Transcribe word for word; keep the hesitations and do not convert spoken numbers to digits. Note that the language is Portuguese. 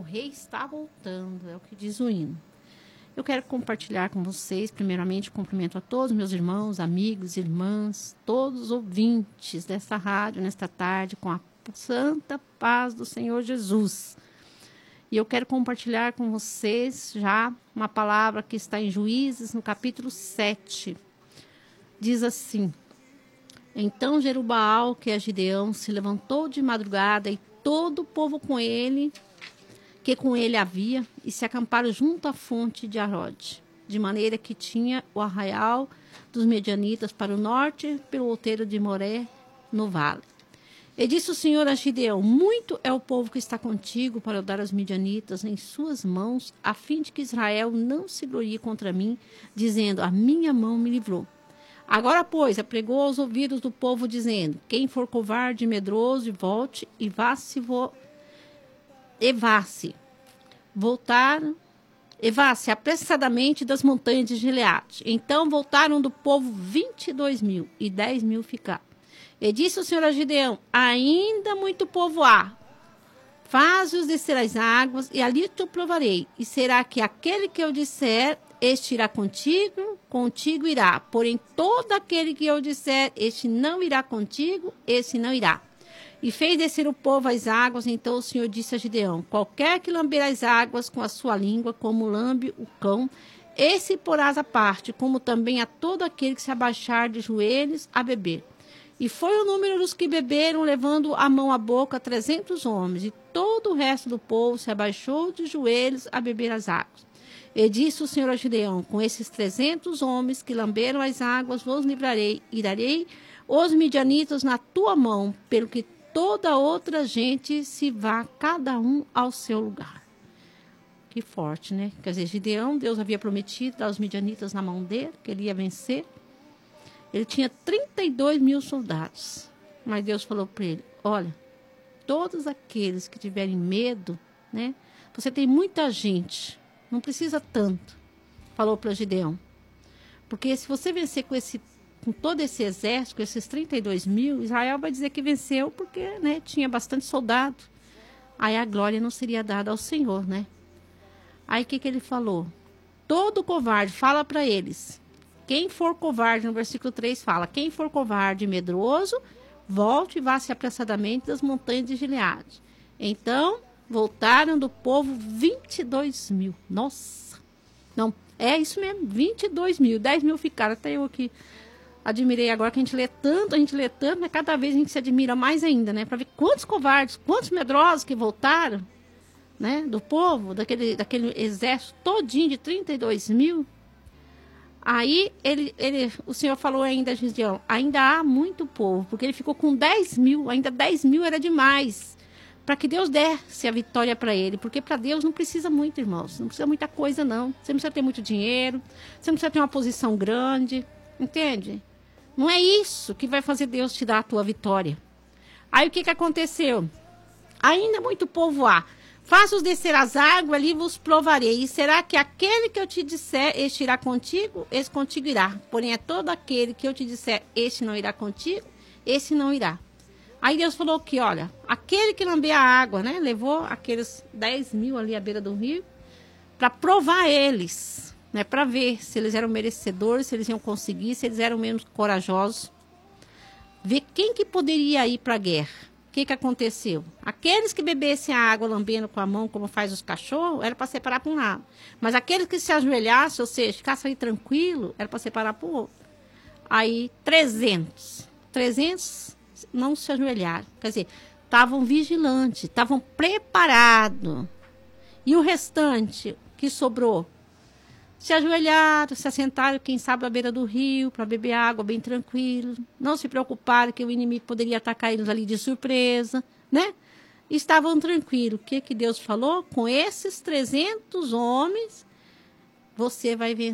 O rei está voltando, é o que diz o hino. Eu quero compartilhar com vocês, primeiramente, cumprimento a todos meus irmãos, amigos, irmãs, todos os ouvintes desta rádio, nesta tarde, com a santa paz do Senhor Jesus. E eu quero compartilhar com vocês já uma palavra que está em Juízes, no capítulo sete. Diz assim: Então Jerubaal, que é Gideão, se levantou de madrugada e todo o povo com ele, que com ele havia, e se acamparam junto à fonte de Arode, de maneira que tinha o arraial dos medianitas para o norte, pelo outeiro de Moré, no vale. E disse o Senhor a Gideão: Muito é o povo que está contigo para eu dar as medianitas em suas mãos, a fim de que Israel não se glorie contra mim, dizendo: A minha mão me livrou. Agora, pois, apregou aos ouvidos do povo, dizendo: Quem for covarde e medroso, volte e vá-se, vo... e vá-se, voltar, e vá-se apressadamente das montanhas de Gileade. Então voltaram do povo vinte e dois mil, e dez mil ficaram. E disse o Senhor a Gideão: Ainda muito povo há. Faze-os descer as águas, e ali te provarei. E será que aquele que eu disser, este irá contigo, contigo irá. Porém, todo aquele que eu disser, este não irá contigo, este não irá. E fez descer o povo às águas. Então o Senhor disse a Gideão: Qualquer que lamber as águas com a sua língua, como lambe o cão, esse porás à parte, como também a todo aquele que se abaixar de joelhos a beber. E foi o número dos que beberam, levando a mão à boca, trezentos homens. E todo o resto do povo se abaixou de joelhos a beber as águas. E disse o Senhor a Gideão: Com esses trezentos homens que lamberam as águas, vos livrarei, e darei os midianitas na tua mão, pelo que toda outra gente se vá, cada um ao seu lugar. Que forte, né? Quer dizer, Gideão, Deus havia prometido dar os midianitas na mão dele, que ele ia vencer. Ele tinha trinta e dois mil soldados. Mas Deus falou para ele: Olha, todos aqueles que tiverem medo, né? Você tem muita gente, não precisa tanto. Falou para Gideão. Porque se você vencer com, esse, com todo esse exército, com esses trinta e dois mil, Israel vai dizer que venceu porque, né, tinha bastante soldado. Aí a glória não seria dada ao Senhor, né? Aí o que, que ele falou? Todo covarde, fala para eles. Quem for covarde, no versículo três fala: Quem for covarde e medroso, volte e vá-se apressadamente das montanhas de Gileade. Então, voltaram do povo vinte e dois mil. Nossa! Não, é isso mesmo, vinte e dois mil. dez mil ficaram. Até eu aqui admirei agora que a gente lê tanto, a gente lê tanto, mas cada vez a gente se admira mais ainda, né? Para ver quantos covardes, quantos medrosos que voltaram, né? Do povo, daquele, daquele exército todinho de trinta e dois mil. Aí ele, ele, o Senhor falou ainda a Gideão: ainda há muito povo, porque ele ficou com dez mil, ainda dez mil era demais, para que Deus desse a vitória para ele, porque para Deus não precisa muito, irmãos, não precisa muita coisa não, você não precisa ter muito dinheiro, você não precisa ter uma posição grande, entende? Não é isso que vai fazer Deus te dar a tua vitória. Aí o que que aconteceu? Ainda muito povo há. Faça-os descer as águas, ali vos provarei. E será que aquele que eu te disser, este irá contigo? Esse contigo irá. Porém, é todo aquele que eu te disser, este não irá contigo, esse não irá. Aí Deus falou que, olha, aquele que lamber a água, né? Levou aqueles dez mil ali à beira do rio, para provar eles, né? Para ver se eles eram merecedores, se eles iam conseguir, se eles eram menos corajosos. Ver quem que poderia ir para a guerra. O que que aconteceu? Aqueles que bebessem a água lambendo com a mão, como faz os cachorros, era para separar para um lado. Mas aqueles que se ajoelhassem, ou seja, ficassem ali tranquilo, era para separar para o outro. Aí, trezentos. trezentos não se ajoelharam. Quer dizer, estavam vigilantes, estavam preparados. E o restante que sobrou? Se ajoelharam, se assentaram, quem sabe, à beira do rio, para beber água bem tranquilo. Não se preocuparam que o inimigo poderia atacar eles ali de surpresa, né? Estavam tranquilos. O que que Deus falou? Com esses trezentos homens, você vai vencer.